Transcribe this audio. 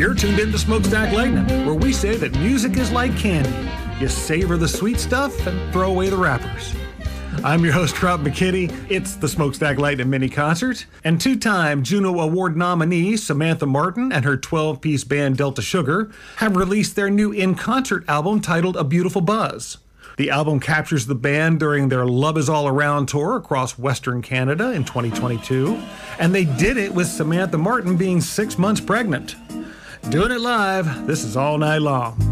You're tuned in to Smokestack Lightning, where we say that music is like candy. You savor the sweet stuff and throw away the wrappers. I'm your host, Rob McKinney. It's the Smokestack Lightning mini concert, and two-time Juno Award nominee Samantha Martin and her 12-piece band Delta Sugar have released their new in-concert album titled A Beautiful Buzz. The album captures the band during their Love Is All Around tour across Western Canada in 2022, and they did it with Samantha Martin being 6 months pregnant. Doing it live, this is All Night Long.